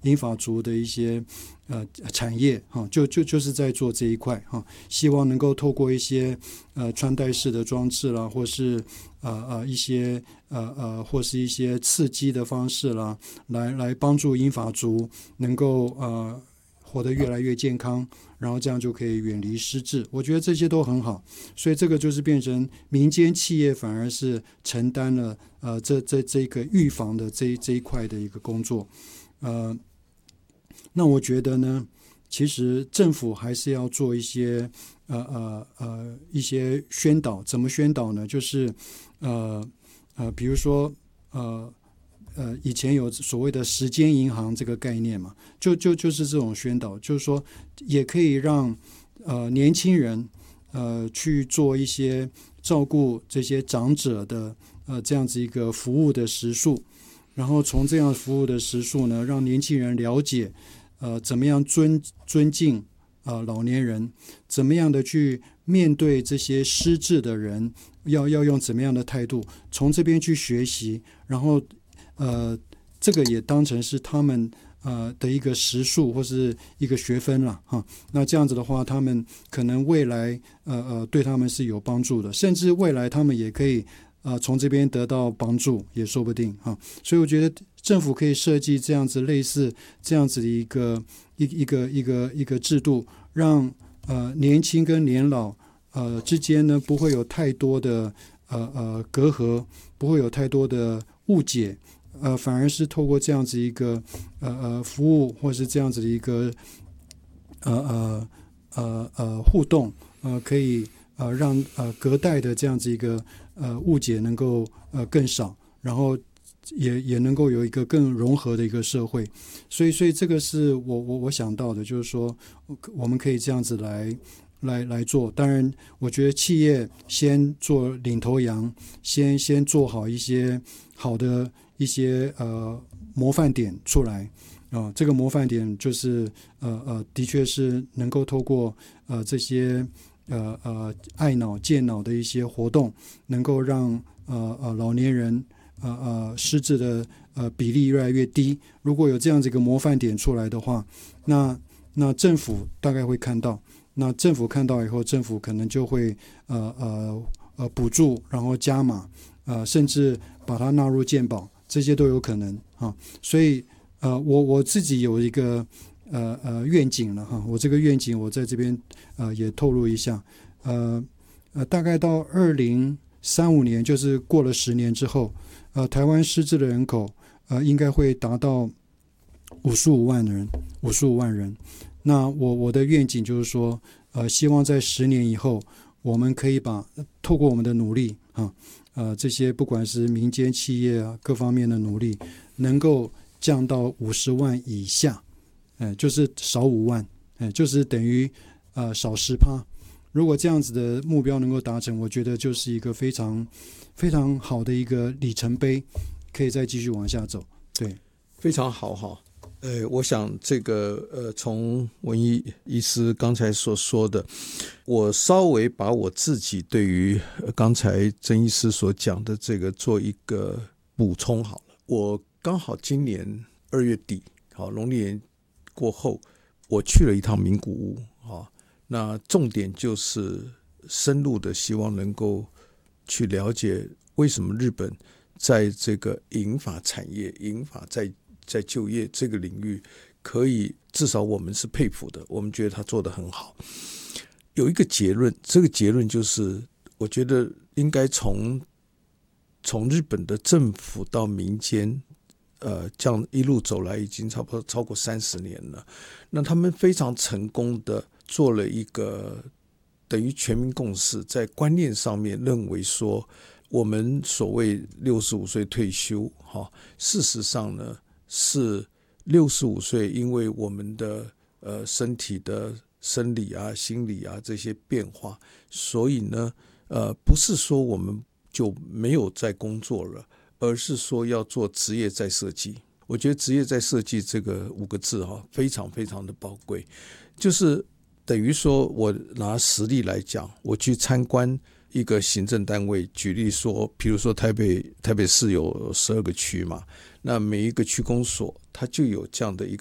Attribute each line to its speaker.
Speaker 1: 银发族的一些产业就是在做这一块希望能够透过一些穿戴式的装置啦，或是一些或是一些刺激的方式啦，来帮助银发族能够活得越来越健康，然后这样就可以远离失智。我觉得这些都很好，所以这个就是变成民间企业反而是承担了这个预防的这一块的一个工作。那我觉得呢，其实政府还是要做一些一些宣导。怎么宣导呢？就是比如说以前有所谓的时间银行这个概念嘛，就是这种宣导，就是说也可以让年轻人去做一些照顾这些长者的这样子一个服务的时数，然后从这样服务的时数呢，让年轻人了解怎么样尊敬老年人，怎么样的去面对这些失智的人，要用怎么样的态度，从这边去学习，然后这个也当成是他们的一个时数或是一个学分了那这样子的话，他们可能未来对他们是有帮助的，甚至未来他们也可以从这边得到帮助也说不定所以我觉得政府可以设计这样子类似这样子的一个制度，让年轻跟年老之间呢不会有太多的隔阂，不会有太多的误解，反而是透过这样子一个服务，或是这样子的一个互动，可以让隔代的这样子一个误解能够更少，然后也能够有一个更融合的一个社会。所以这个是我想到的，就是说我们可以这样子来做。当然我觉得企业先做领头羊，先做好一些好的一些模范点出来这个模范点就是的确是能够透过这些爱脑健脑的一些活动，能够让老年人失智的比例越来越低。如果有这样子一个模范点出来的话，那政府大概会看到，那政府看到以后，政府可能就会补助，然后加码甚至把它纳入健保，这些都有可能所以我自己有一个愿景了我这个愿景我在这边也透露一下大概到2035年，就是过了10年之后台湾失智的人口应该会达到55万人。那我的愿景就是说希望在10年以后，我们可以透过我们的努力这些不管是民间企业各方面的努力，能够降到50万以下就是少5万就是等于少10%。如果这样子的目标能够达成，我觉得就是一个非常非常好的一个里程碑，可以再继续往下走。对，
Speaker 2: 非常好我想这个从文医医师刚才所说的，我稍微把我自己对于刚才曾医师所讲的这个做一个补充好了。我刚好今年2月底农历年过后，我去了一趟名古屋那重点就是深入的希望能够去了解为什么日本在这个银发产业、银发在就业这个领域，可以至少我们是佩服的，我们觉得他做得很好。有一个结论，这个结论就是我觉得应该从日本的政府到民间这样一路走来已经差不多超过30年了。那他们非常成功的做了一个等于全民共识，在观念上面认为说我们所谓65岁退休事实上呢是65岁，因为我们的身体的生理心理这些变化，所以呢不是说我们就没有在工作了，而是说要做职业再设计。我觉得职业再设计这个5个字非常非常的宝贵，就是等于说我拿实例来讲，我去参观一个行政单位，举例说比如说台北市有12个区嘛，那每一个区公所它就有这样的一个